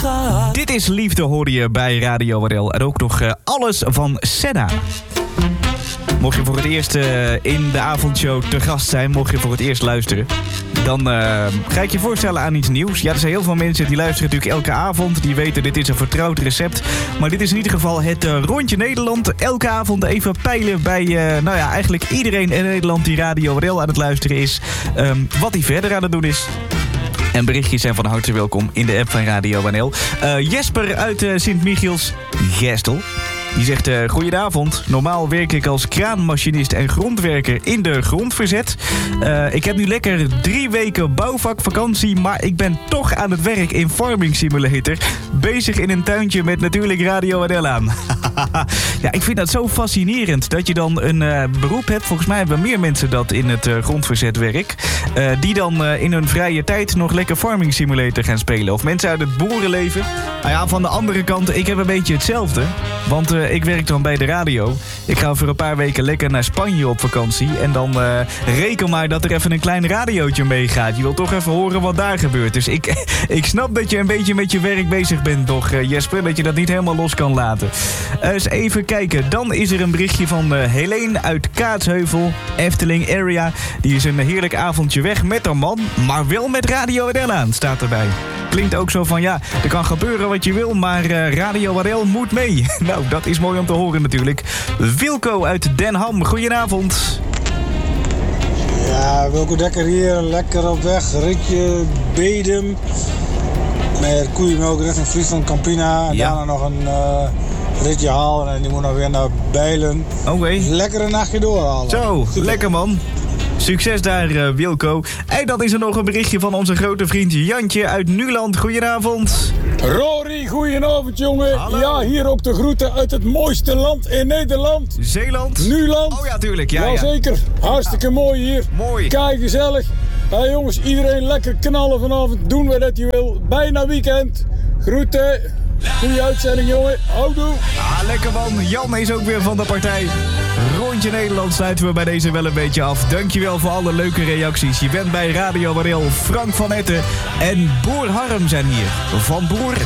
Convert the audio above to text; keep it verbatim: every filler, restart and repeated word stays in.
gehad. Dit is Liefde, hoorde je bij Radio Waddel. En ook nog uh, alles van Senna. Mocht je voor het eerst uh, in de avondshow te gast zijn, mocht je voor het eerst luisteren, dan uh, ga ik je voorstellen aan iets nieuws. Ja, er zijn heel veel mensen die luisteren natuurlijk elke avond. Die weten, dit is een vertrouwd recept. Maar dit is in ieder geval het uh, Rondje Nederland. Elke avond even peilen bij, uh, nou ja, eigenlijk iedereen in Nederland die Radio Waddel aan het luisteren is. Um, wat hij verder aan het doen is. En berichtjes zijn van harte welkom in de app van Radio Waddel. Uh, Jesper uit uh, Sint-Michiels, Gestel. Die zegt, uh, goedenavond. Normaal werk ik als kraanmachinist en grondwerker in de grondverzet. Uh, ik heb nu lekker drie weken bouwvakvakantie, maar ik ben toch aan het werk in Farming Simulator. Bezig in een tuintje met natuurlijk Radio Waddel aan. Ja, ik vind dat zo fascinerend dat je dan een uh, beroep hebt. Volgens mij hebben meer mensen dat in het uh, grondverzetwerk. Uh, die dan uh, in hun vrije tijd nog lekker Farming Simulator gaan spelen. Of mensen uit het boerenleven. Nou ja, van de andere kant, ik heb een beetje hetzelfde. Want uh, ik werk dan bij de radio. Ik ga voor een paar weken lekker naar Spanje op vakantie. En dan uh, reken maar dat er even een klein radiootje meegaat. Je wilt toch even horen wat daar gebeurt. Dus ik, ik snap dat je een beetje met je werk bezig bent, toch uh, Jesper? Dat je dat niet helemaal los kan laten. Uh, eens even kijken. Dan is er een berichtje van uh, Helene uit Kaatsheuvel, Efteling area. Die is een heerlijk avondje weg met haar man. Maar wel met Radio Waddel aan, staat erbij. Klinkt ook zo van, ja, er kan gebeuren wat je wil, maar uh, Radio Waddel moet mee. Nou, dat is mooi om te horen natuurlijk. Wilco uit Den Ham, goedenavond. Ja, Wilco Dekker hier, lekker op weg, ritje Bedum. Met koeienmelk richting Friesland Campina. En ja. daarna nog een uh, ritje halen en die moet nog weer naar Bijlen. Oké. Okay. Lekker een nachtje doorhalen. Zo, Super. Lekker man. Succes daar, uh, Wilco. En dan is er nog een berichtje van onze grote vriend Jantje uit Nuland. Goedenavond. Rory, goedenavond jongen. Hallo. Ja, hier ook de groeten uit het mooiste land in Nederland. Zeeland? Nuland. Oh ja, tuurlijk. Ja, Jazeker. Ja. Hartstikke mooi hier. Mooi. Kijk, gezellig. Hey jongens, iedereen lekker knallen vanavond. Doen wat dat je wil. Bijna weekend. Groeten. Goeie uitzending jongen. Houdoe. Ah, lekker man. Jan is ook weer van de partij. Rondje Nederland sluiten we bij deze wel een beetje af. Dankjewel voor alle leuke reacties. Je bent bij Radio Waddel. Frank van Etten en Boer Harm zijn hier. Van Boer